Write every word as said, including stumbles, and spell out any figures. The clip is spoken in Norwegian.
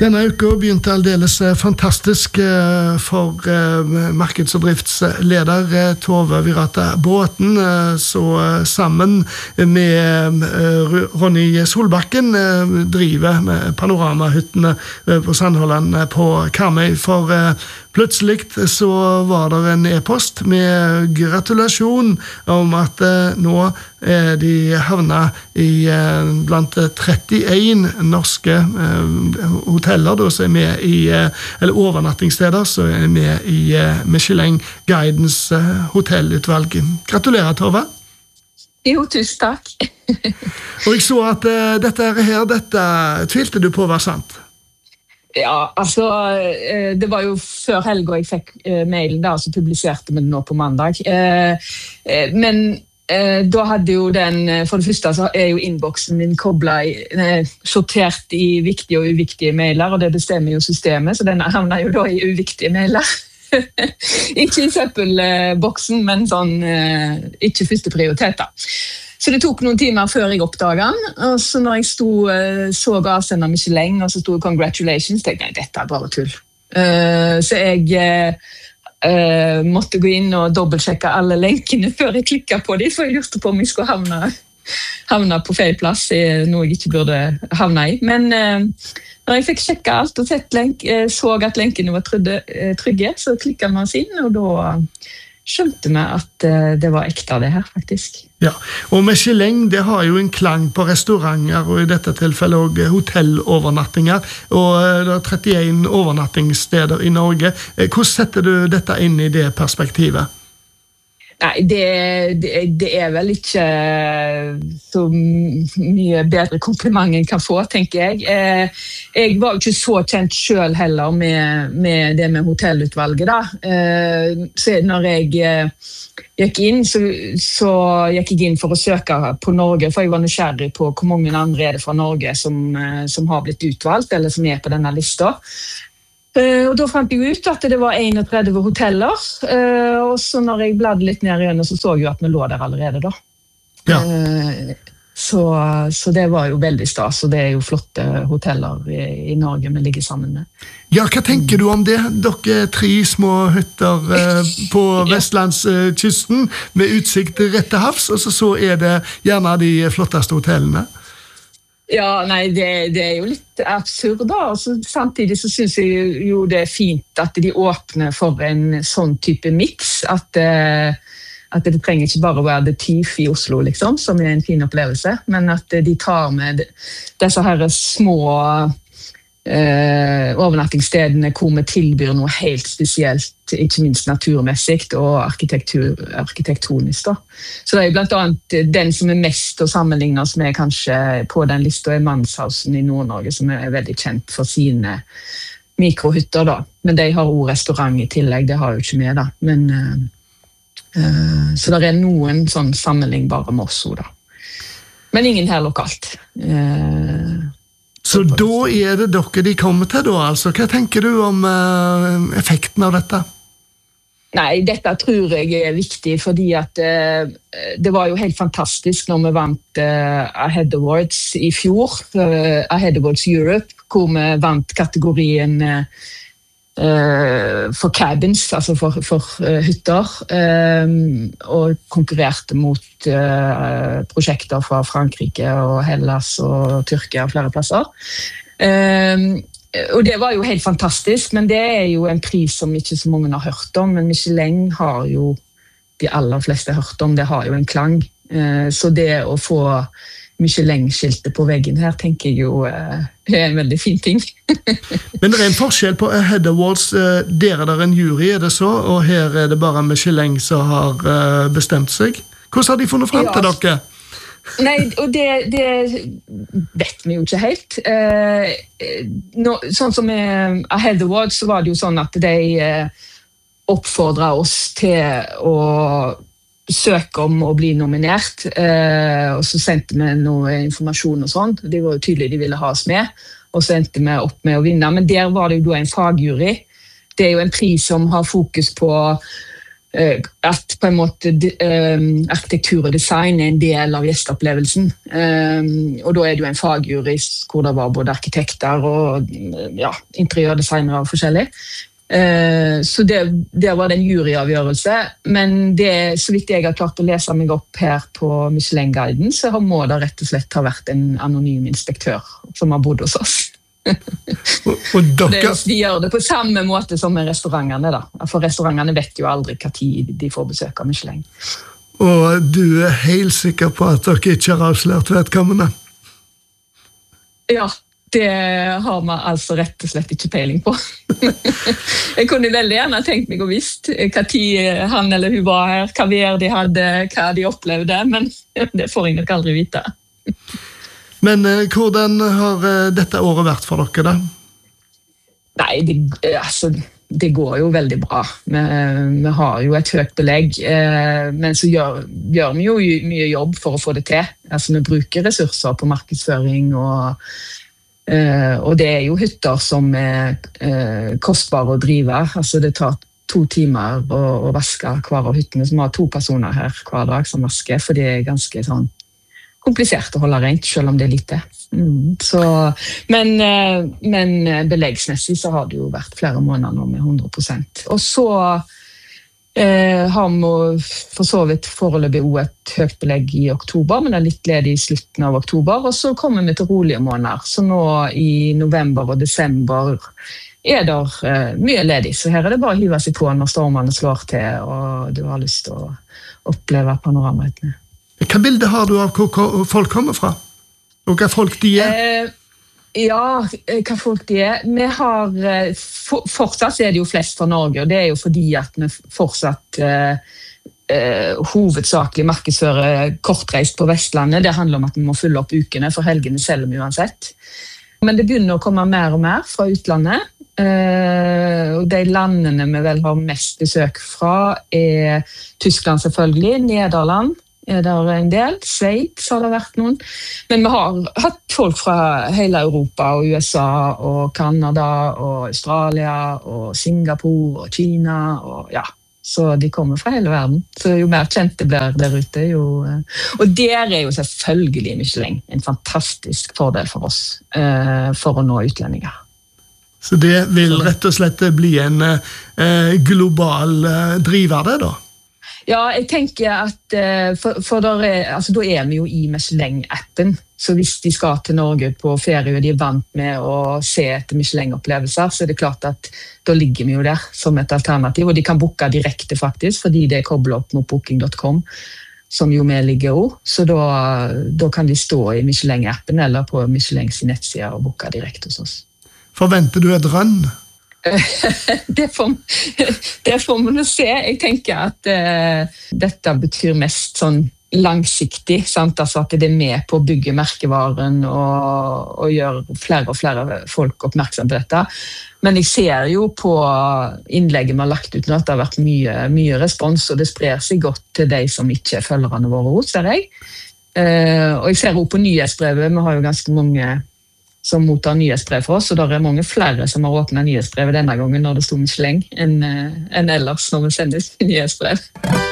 Denne uka begynte aldeles fantastisk for markeds- og driftsleder Tove Virata Bråten, så sammen med Ronny Solbakken driver med panoramahyttene på Sandholland på Karmøy, for plutselig så var det en e-post med gratulasjon om at nå er de havna i blant trettien norske hoteller da, som er med i, eller overnattingssteder som er med i Michelin Guidens hotellutvalg. Gratulerer, Tove. Jo, tusen takk. Og jeg så at uh, dette her, dette tvilte du på var sant. Ja, altså, det var jo før helga jeg fikk mailen da, så publiserte vi den nå på mandag. Men da hadde jo den, for det første så er jo innboksen min koblet, sortert i viktige og uviktige mailer, og det bestemmer jo systemet, så den havner jo da i uviktige mailer. Ikke i søppelboksen, men sånn, ikke første prioritet da. Så det tok noen timer før jeg oppdaget den, og så når jeg sto, så avsender Michelin, og så sto congratulations, tenkte jeg, dette er bare tull. Uh, så jeg uh, måtte gå inn og dobbeltsjekke alle lenkene før jeg klikket på dem, for jeg lurte på om jeg skulle havne, havne på feil plass, noe jeg ikke burde havne i. Men uh, når jeg fikk sjekket alt og sett lenk, uh, så at lenkene var trygge, uh, trygge, så klikket man oss inn, og da skjønte vi at uh, det var ekte det her, faktisk. Ja, og Michelin, det har jo en klang på restauranter, og i dette tilfellet også hotellovernattinger, og det er trettien overnattingssteder i Norge. Hvordan setter du dette inn i det perspektivet? Nei, det, det, det er vel ikke så mye bedre kompliment en kan få, tenker jeg. Jeg var jo ikke så kjent selv heller med, med det med hotellutvalget da. Så når jeg gikk inn, så, så gikk jeg inn for å søke på Norge, for jeg var nysgjerrig på hvor mange andre er det fra Norge som, som har blitt utvalgt, eller som er på denne lista. Uh, og da fant jeg ut at det var trettien hoteller, uh, og så når jeg bladde litt ned igjen, så så jeg jo at vi lå der allerede da. Ja. Uh, så, så det var jo veldig stas, og det er jo flotte hoteller i, i Norge vi ligger sammen med. Ja, hva tenker du om det? Dere er tre små hytter uh, på Vestlandskysten med utsikt rett til havs, og så, så er det gjerne de flotteste hotellene. Ja, nei, det, det er jo litt absurd da, og så, samtidig så synes jeg jo det er fint at de åpner for en sånn type mix, at, uh, at det trenger ikke bare være The Thief i Oslo, liksom, som er en fin opplevelse, men at de tar med disse her små uh, overnattingsstedene hvor vi tilbyr noe helt spesielt, ikke minst naturmessig og arkitektur, arkitektonisk da. Så det er jo blant annet den som er mest å sammenligne oss med kanskje på den lista er Manshausen i Nord-Norge, som er veldig kjent for sine mikrohytter da. Men de har også restaurant i tillegg, det har jo ikke med da. Men, uh, uh, så det er noen sånn sammenlignbare med oss da. Men ingen her lokalt. Uh, så da er det dere de kommer til da, altså. Hva tenker du om uh, effekten av dette? Nei, dette tror jeg er viktig, fordi at uh, det var jo helt fantastisk når vi vant uh, Ahead Awards i fjor, uh, Ahead Awards Europe, hvor vi vant kategorien uh, uh, for cabins, altså for, for uh, hytter, um, og konkurrerte mot uh, prosjekter fra Frankrike og Hellas og Tyrkia og flere plasser. Um, Og det var jo helt fantastisk, men det er jo en pris som ikke så mange har hørt om, men Michelin har jo de aller fleste hørt om, det har jo en klang. Så det å få Michelin-skiltet på veggen her, tenker jeg jo er en veldig fin ting. Men det er en forskjell på Ahead Awards, der er det en jury, er det så, og her er det bare Michelin som har bestemt seg. Hvordan har de funnet frem til dere? Nei, og det, det vet vi jo ikke helt. Eh, no, sånn som med Ahead Awards, så var det jo sånn at de eh, oppfordret oss til å søke om å bli nominert, eh, og så sendte vi noe informasjon og sånn. Det var jo tydelig de ville ha oss med, og så endte vi opp med å vinne. Men der var det jo da en fagjury. Det er jo en pris som har fokus på at på en måte arkitektur og design er en del av gjesteopplevelsen. Og da er det jo en fagjury hvor det var både arkitekter og ja, interiørdesignere og forskjellig. Så det, det var det en juryavgjørelse, men det, så vidt jeg har klart å lese meg opp her på Michelin-guiden, så må det rett og slett ha vært en anonym inspektør som har bodd hos oss. og, og dere... det, de gjør det på samme måte som med restaurantene da. For restaurantene vet jo aldri hva tid de får besøk av Michelin. Og du er helt sikker på at dere ikke har avslørt vedkommende? Ja, det har man altså rett og slett ikke peiling på. Jeg kunne veldig gjerne tenkt meg å visst hva tid han eller hun var her, hva vær de hadde, hva de opplevde, men det får jeg nok aldri vite. Men eh, hvordan har eh, dette året vært for dere da? Nei, det, altså, det går jo veldig bra. Vi, vi har jo et høyt belegg, eh, men så gjør, gjør vi jo mye jobb for å få det til. Altså, vi bruker ressurser på markedsføring, og, eh, og det er jo hytter som er eh, kostbare å drive. Altså, det tar to timer å, å vaske hver av hyttene, som har to personer her hver dag som vasker, for det er ganske sånn komplisert å holde rent, selv om det er lite. Mm, så, men, men beleggsmessig så har det jo vært flere måneder nå med hundre prosent. Og så eh, har vi for så vidt foreløpig også et høyt belegg i oktober, men det er litt ledig i slutten av oktober, og så kommer vi til rolige måneder. Så nå i november og desember er det eh, mye ledig, så her er det bare å hive seg på når stormene slår til, og du har lyst til å oppleve panoramahyttene. Hva bilde har du av hvor folk kommer fra? Og hva folk de er? Eh, ja, hva folk de er. Vi har, for, fortsatt er det jo flest fra Norge, og det er jo fordi at vi fortsatt eh, eh, hovedsakelig markedsfører kortreist på Vestlandet. Det handler om at vi må fylle opp ukene, for helgene selger vi uansett. Men det begynner å komme mer og mer fra utlandet. Eh, og de landene vi vel har mest besøk fra er Tyskland selvfølgelig, Nederland, er det en del, Sveits har det vært noen, men vi har hatt folk fra hele Europa og U S A og Kanada og Australia og Singapore og Kina og ja, så de kommer fra hele verden, så jo mer kjent det blir der ute jo, og der er jo selvfølgelig Michelin en fantastisk fordel for oss eh, for å nå utlendinger. Så det vil rett og slett bli en eh, global eh, driver det da? Ja, jeg tenker at for, for der er, altså, da er vi jo i Michelin-appen, så hvis de skal til Norge på ferie og de er vant med å se etter Michelin-opplevelser, så er det klart at da ligger vi jo der som et alternativ, og de kan booke direkte faktisk, fordi det er koblet opp mot booking punktum com, som jo vi ligger også, så da, da kan de stå i Michelin-appen eller på Michelins nettside og booke direkte hos oss. Forventer du et rønn? det, får, det får man å se. Jeg tenker at uh, dette betyr mest sånn langsiktig, sant? Altså at det er med på å bygge merkevaren og, og gjøre flere og flere folk oppmerksom på dette. Men jeg ser jo på innlegget vi har lagt ut nå at det har vært mye, mye respons, og det sprer seg godt til de som ikke er følgerne våre hos, ser jeg. Uh, og jeg ser også på nyhetsbrevet, vi har jo ganske mange som mottar nyhetsbrev for oss, og der er mange flere som har åpnet nyhetsbrevet denne gangen når det stod Michelin enn, enn ellers når vi sender nyhetsbrev.